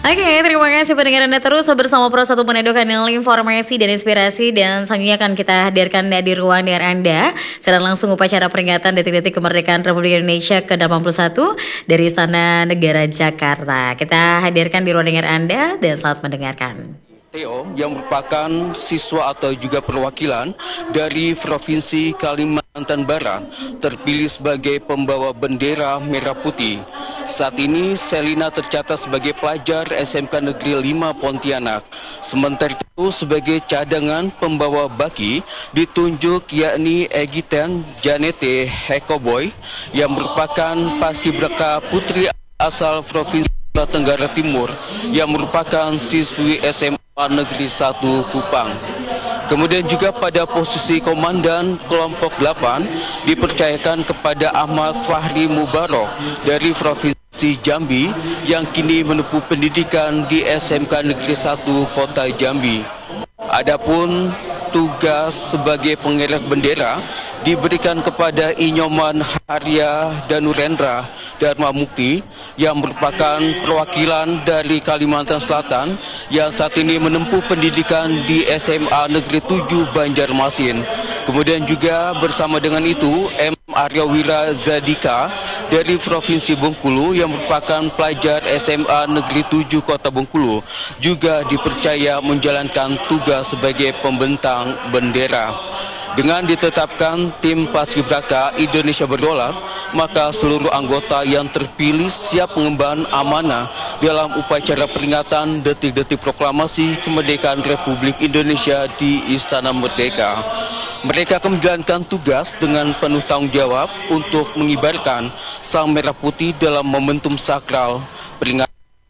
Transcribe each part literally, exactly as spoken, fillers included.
Oke, terima kasih pendengar Anda terus bersama Pro satu Manado, kanal informasi dan inspirasi. Dan selanjutnya akan kita hadirkan di ruang dengar Anda secara langsung upacara peringatan detik-detik kemerdekaan Republik Indonesia ke delapan puluh satu dari Istana Negara Jakarta. Kita hadirkan di ruang dengar Anda dan selamat mendengarkan. Theo yang merupakan siswa atau juga perwakilan dari Provinsi Kalimantan Barat terpilih sebagai pembawa bendera merah putih. Saat ini Selina tercatat sebagai pelajar S M K Negeri lima Pontianak. Sementara itu sebagai cadangan pembawa baki ditunjuk yakni Egiten Janete Hekoboy yang merupakan paskibraka putri asal Provinsi Tenggara Timur yang merupakan siswi S M A Negeri satu Kupang. Kemudian juga pada posisi komandan kelompok delapan dipercayakan kepada Ahmad Fahri Mubarok dari Provinsi Jambi yang kini menempuh pendidikan di S M K Negeri satu Kota Jambi. Adapun tugas sebagai pengerek bendera diberikan kepada Inyoman Harya Danurendra Dharma Mukti yang merupakan perwakilan dari Kalimantan Selatan yang saat ini menempuh pendidikan di S M A Negeri tujuh Banjarmasin. Kemudian juga bersama dengan itu M. Arya Wira Zadika dari Provinsi Bengkulu yang merupakan pelajar S M A Negeri tujuh Kota Bengkulu juga dipercaya menjalankan tugas sebagai pembentang bendera. Dengan ditetapkan tim Paskibraka Indonesia Berdaulat, maka seluruh anggota yang terpilih siap mengemban amanah dalam upacara peringatan detik-detik proklamasi kemerdekaan Republik Indonesia di Istana Merdeka. Mereka akan menjalankan tugas dengan penuh tanggung jawab untuk mengibarkan sang merah putih dalam momentum sakral peringatan,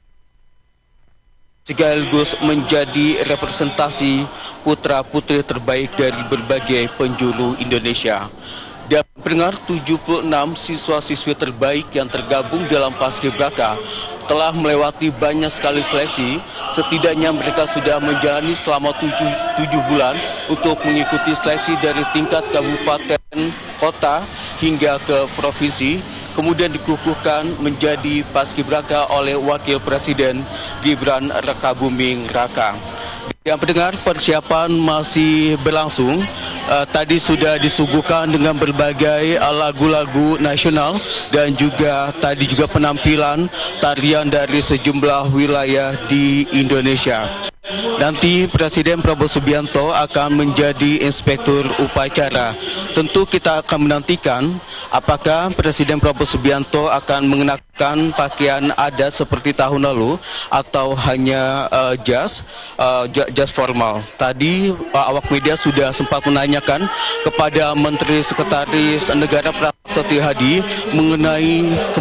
sekaligus menjadi representasi putra-putri terbaik dari berbagai penjuru Indonesia. Dan pendengar, tujuh puluh enam siswa-siswi terbaik yang tergabung dalam Paskibraka telah melewati banyak sekali seleksi. Setidaknya mereka sudah menjalani selama tujuh, tujuh bulan untuk mengikuti seleksi dari tingkat kabupaten, kota, hingga ke provinsi. Kemudian dikukuhkan menjadi Paskibraka oleh Wakil Presiden Gibran Rakabuming Raka. Yang pendengar, persiapan masih berlangsung. Uh, tadi sudah disuguhkan dengan berbagai uh, lagu-lagu nasional dan juga tadi juga penampilan tarian dari sejumlah wilayah di Indonesia. Nanti Presiden Prabowo Subianto akan menjadi inspektur upacara. Tentu kita akan menantikan apakah Presiden Prabowo Subianto akan mengenakan pakaian adat seperti tahun lalu atau hanya uh, jas, uh, jas formal. Tadi uh, awak media sudah sempat menanyakan kepada Menteri Sekretaris Negara Prasetyo Hadi mengenai